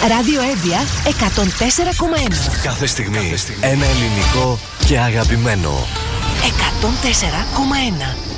Ράδιο Εύβοια 104,1. Κάθε στιγμή ένα ελληνικό και αγαπημένο. 104,1.